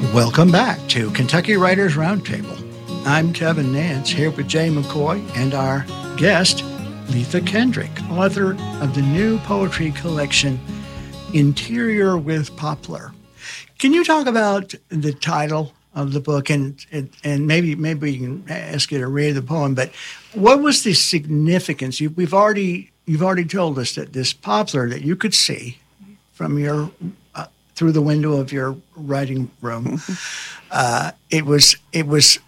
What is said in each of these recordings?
Welcome back to Kentucky Writers Roundtable. I'm Kevin Nance here with Jay McCoy and our guest, Letha Kendrick, author of the new poetry collection, Interior with Poplar. Can you talk about the title of the book, and maybe we can ask you to read the poem, but what was the significance? You've already told us that this poplar that you could see from your through the window of your writing room, it was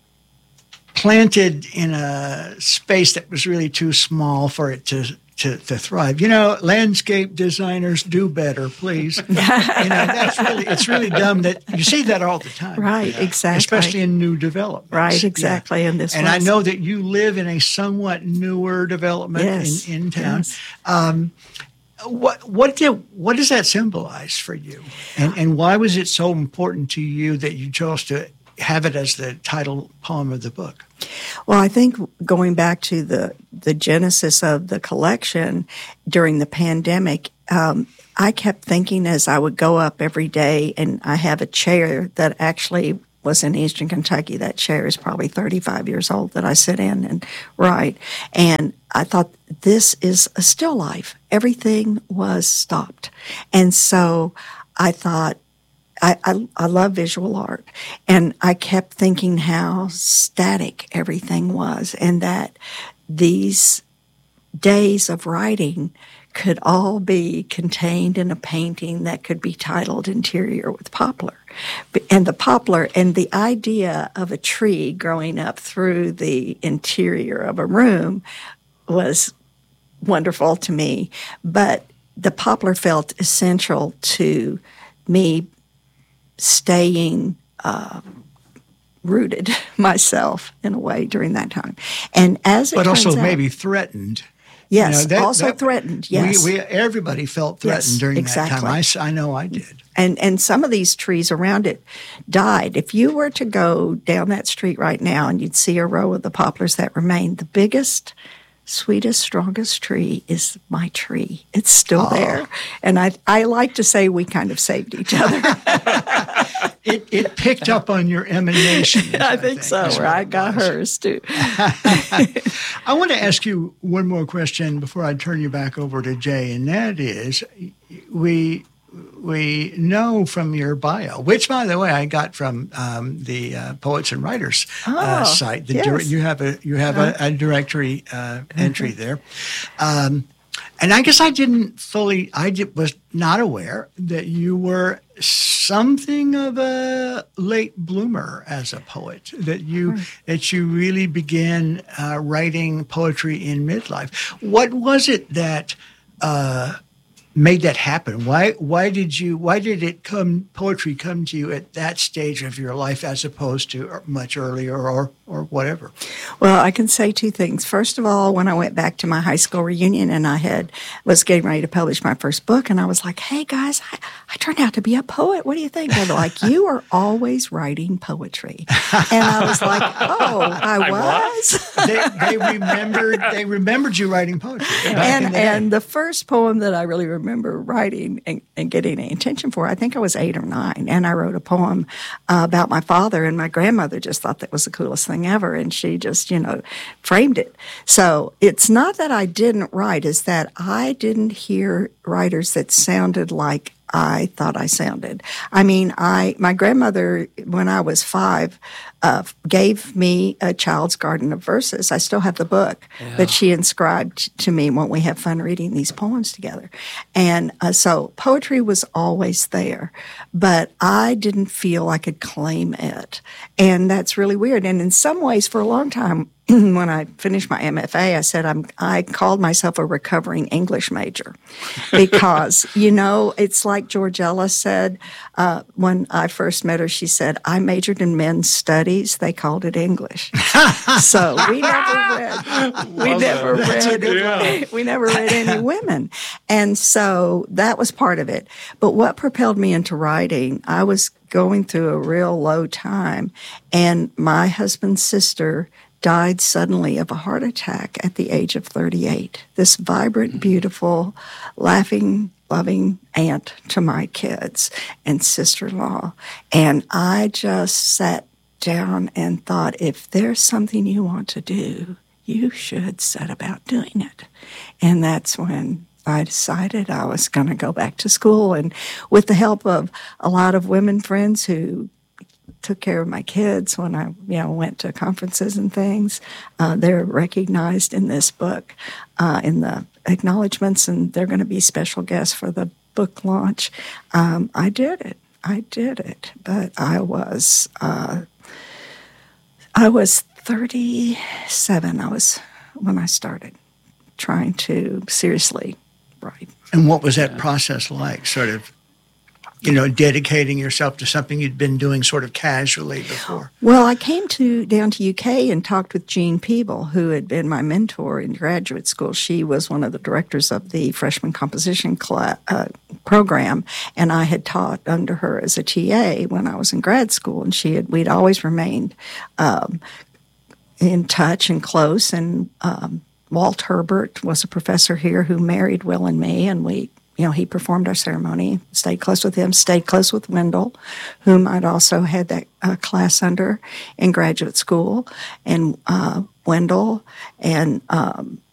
planted in a space that was really too small for it to thrive. You know, landscape designers, do better, please. It's really dumb that you see that all the time. Right, exactly. Especially in new developments. Right, exactly. Yeah. And I know that you live in a somewhat newer development in town. Yes. What does that symbolize for you? And why was it so important to you that you chose to have it as the title poem of the book? Well, I think going back to the genesis of the collection during the pandemic, I kept thinking as I would go up every day, and I have a chair that actually was in Eastern Kentucky. That chair is probably 35 years old that I sit in and write. And I thought, this is a still life. Everything was stopped. And so I thought, I love visual art, and I kept thinking how static everything was, and that these days of writing could all be contained in a painting that could be titled Interior with Poplar. And the poplar and the idea of a tree growing up through the interior of a room was wonderful to me, but the poplar felt essential to me staying rooted myself in a way during that time. And as it but turns also out, maybe threatened. Yes, threatened, yes. Everybody felt threatened during that time. I know I did. And some of these trees around it died. If you were to go down that street right now and you'd see a row of the poplars that remain, the biggest, sweetest, strongest tree is my tree. It's still there. And I like to say we kind of saved each other. It picked up on your emanations. I think so. I got hers too. I want to ask you one more question before I turn you back over to Jay, and that is, we know from your bio, which, by the way, I got from the Poets and Writers site. Yes. You have a directory entry there. And I guess I was not aware that you were something of a late bloomer as a poet, that you really began writing poetry in midlife. What was it that made that happen? Why did poetry come to you at that stage of your life as opposed to much earlier or whatever? Well, I can say two things. First of all, when I went back to my high school reunion and I was getting ready to publish my first book, and I was like, hey guys, I turned out to be a poet. What do you think? They're like, you are always writing poetry. And I was like, oh, I was. They remembered you writing poetry. And the first poem that I really remember writing and getting attention for, I think I was 8 or 9, and I wrote a poem about my father, and my grandmother just thought that was the coolest thing ever, and she just, framed it. So it's not that I didn't write, it's that I didn't hear writers that sounded like I thought I sounded. I mean, my grandmother, when I was 5, gave me a child's garden of verses. I still have the book that she inscribed to me when we have fun reading these poems together. And so poetry was always there, but I didn't feel I could claim it. And that's really weird. And in some ways, for a long time, when I finished my MFA, I said I called myself a recovering English major because, it's like George Ellis said when I first met her. She said, I majored in men's studies. They called it English. So we never read any women. And so that was part of it. But what propelled me into writing, I was going through a real low time, and my husband's sister died suddenly of a heart attack at the age of 38. This vibrant, beautiful, laughing loving aunt to my kids and sister-in-law. And I just sat down and thought, if there's something you want to do, you should set about doing it. And that's when I decided I was going to go back to school. And with the help of a lot of women friends who took care of my kids when I went to conferences and things, they're recognized in this book, in the acknowledgments, and they're going to be special guests for the book launch. I did it. But I was 37. I was when I started trying to seriously write. And what was that process like? Sort of, dedicating yourself to something you'd been doing sort of casually before? Well, I came down to UK and talked with Jean Peeble, who had been my mentor in graduate school. She was one of the directors of the freshman composition program, and I had taught under her as a TA when I was in grad school. And we'd always remained in touch and close. And Walt Herbert was a professor here who married Will and me, and he performed our ceremony, stayed close with him, stayed close with Wendell, whom I'd also had that class under in graduate school, and Wendell and